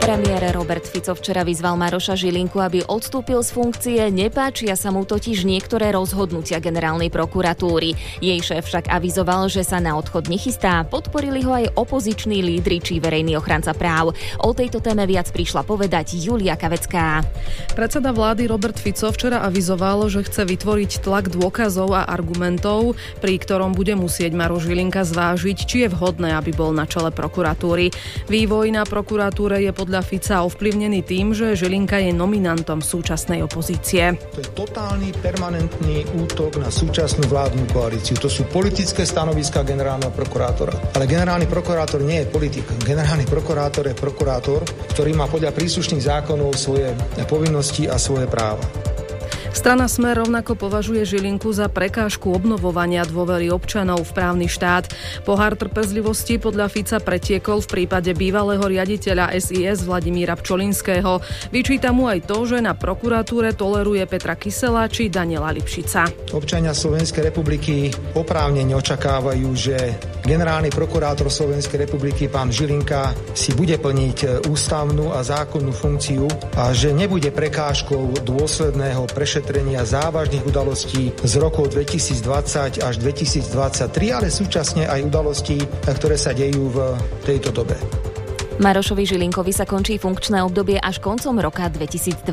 Premiér Robert Fico včera vyzval Maroša Žilinku, aby odstúpil z funkcie. Nepáčia sa mu totiž niektoré rozhodnutia generálnej prokuratúry. Jej šéf však avizoval, že sa na odchod nechystá. Podporili ho aj opoziční lídri či verejný ochranca práv. O tejto téme viac prišla povedať Julia Kavecká. Predseda vlády Robert Fico včera avizoval, že chce vytvoriť tlak dôkazov a argumentov, pri ktorom bude musieť Maroš Žilinka zvážiť, či je vhodné, aby bol na čele prokuratúry. Vývoj na prokuratúre je podľa Fica ovplyvnený tým, že Žilinka je nominantom súčasnej opozície. To je totálny, permanentný útok na súčasnú vládnu koalíciu. To sú politické stanoviská generálneho prokurátora. Ale generálny prokurátor nie je politik. Generálny prokurátor je prokurátor, ktorý má podľa príslušných zákonov svoje povinnosti a svoje práva. Strana Smer rovnako považuje Žilinku za prekážku obnovovania dôvery občanov v právny štát. Pohár trpezlivosti podľa Fica pretiekol v prípade bývalého riaditeľa SIS Vladimíra Pčolinského. Vyčíta mu aj to, že na prokuratúre toleruje Petra Kysela či Daniela Lipšica. Občania Slovenskej republiky oprávnene očakávajú, že generálny prokurátor Slovenskej republiky pán Žilinka si bude plniť ústavnú a zákonnú funkciu a že nebude prekážkou dôsledného prešetrenia závažných udalostí z rokov 2020 až 2023, ale súčasne aj udalostí, ktoré sa dejú v tejto dobe. Marošovi Žilinkovi sa končí funkčné obdobie až koncom roka 2027.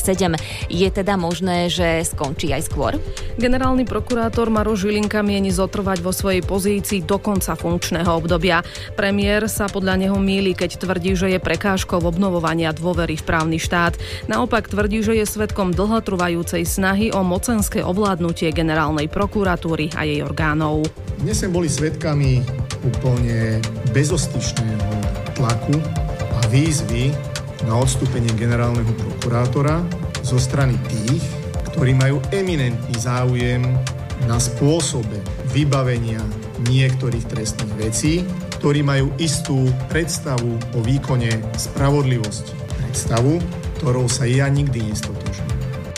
Je teda možné, že skončí aj skôr? Generálny prokurátor Maroš Žilinka mieni zotrvať vo svojej pozícii do konca funkčného obdobia. Premiér sa podľa neho mýli, keď tvrdí, že je prekážkou obnovovania dôvery v právny štát. Naopak tvrdí, že je svedkom dlhotrvajúcej snahy o mocenské ovládnutie generálnej prokuratúry a jej orgánov. Dnes sme boli svedkami úplne bezostyšného tlaku a výzvy na odstúpenie generálneho prokurátora zo strany tých, ktorí majú eminentný záujem na spôsobe vybavenia niektorých trestných vecí, ktorí majú istú predstavu o výkone spravodlivosti. Predstavu, ktorou sa ja nikdy nestotožňujem.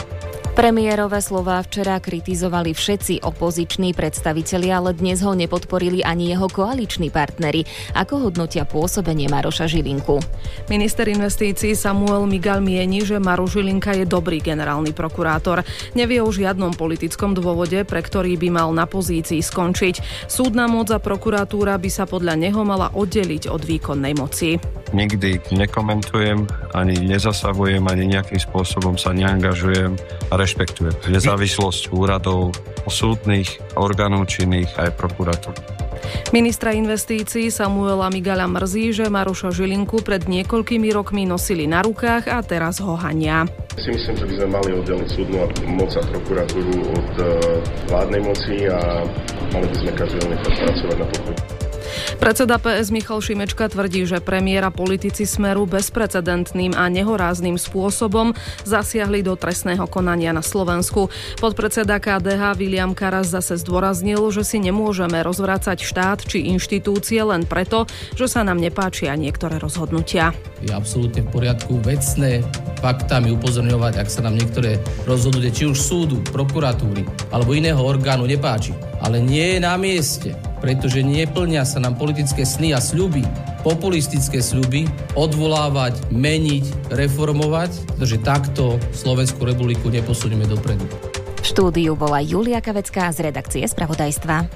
Premiérové slová včera kritizovali všetci opoziční predstavitelia, ale dnes ho nepodporili ani jeho koaliční partneri. Ako hodnotia pôsobenie Maroša Žilinku? Minister investícií Samuel Migal mieni, že Maroš Žilinka je dobrý generálny prokurátor. Nevie o žiadnom politickom dôvode, pre ktorý by mal na pozícii skončiť. Súdna moc a prokuratúra by sa podľa neho mala oddeliť od výkonnej moci. Nikdy nekomentujem, ani nezasahujem, ani nejakým spôsobom sa neangažujem a rešpektujem nezávislosť úradov, súdnych orgánov činných aj prokuratúr. Ministra investícií Samuela Migala mrzí, že Maroša Žilinku pred niekoľkými rokmi nosili na rukách a teraz ho hania. Si myslím, že by sme mali oddeliť súdnu moc a prokuratúru od vládnej moci a mali by sme každý nechať pracovať na pokoj. Predseda PS Michal Šimečka tvrdí, že premiér a politici Smeru bezprecedentným a nehorázným spôsobom zasiahli do trestného konania na Slovensku. Podpredseda KDH William Karas zase zdôraznil, že si nemôžeme rozvracať štát či inštitúcie len preto, že sa nám nepáčia niektoré rozhodnutia. Je absolútne v poriadku vecné faktami upozorňovať, ak sa nám niektoré rozhodnutie, či už súdu, prokuratúry alebo iného orgánu nepáči. Ale nie je na mieste, pretože neplnia sa nám politické sny a sľuby, populistické sľuby, odvolávať, meniť, reformovať, pretože takto Slovenskú republiku neposunieme dopredu. V štúdiu bola Julia Kavecká z redakcie Spravodajstva.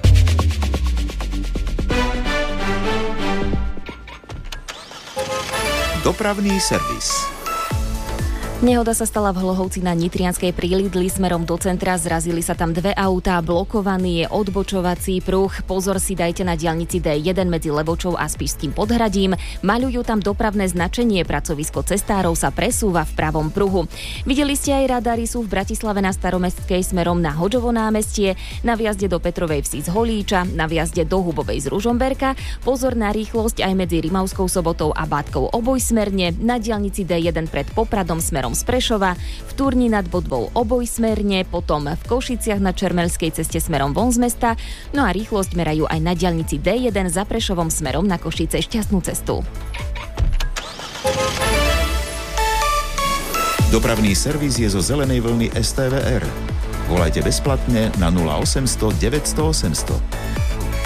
Dopravný servis. Nehoda sa stala v Hlohovci na Nitrianskej prílidli smerom do centra. Zrazili sa tam dve autá, blokovaný je odbočovací pruh. Pozor si dajte na diaľnici D1 medzi Levočou a Spišským Podhradím. Maľujú tam dopravné značenie, pracovisko cestárov sa presúva v pravom pruhu. Videli ste aj radary sú v Bratislave na Staromestskej smerom na Hodžovo námestie, na vjazde do Petrovej Vsi z Holíča, na vjazde do Hubovej z Ružomberka. Pozor na rýchlosť aj medzi Rimavskou Sobotou a Bátkou obojsmerne, na diaľnici D1 pred Popradom smerom z Prešova, v Turni nad Bodvou obojsmerne, potom v Košiciach na Čermelskej ceste smerom von z mesta, no a rýchlosť merajú aj na diaľnici D1 za Prešovom smerom na Košice šťastnú cestu. Dopravný servis je zo zelenej vlny STVR. Volajte bezplatne na 0800 900 800.